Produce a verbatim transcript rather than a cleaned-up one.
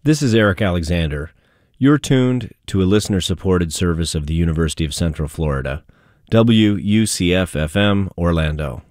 This is Eric Alexander. You're tuned to a listener-supported service of the University of Central Florida, W U C F F M, Orlando.